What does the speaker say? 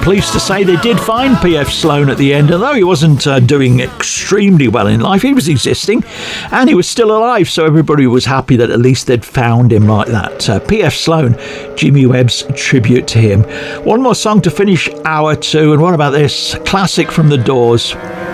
pleased to say they did find P.F. Sloan at the end. Although he wasn't doing extremely well in life, he was existing and he was still alive, so everybody was happy that at least they'd found him like that. P.F. Sloan, Jimmy Webb's tribute to him. One more song to finish hour 2, and what about this? Classic from The Doors.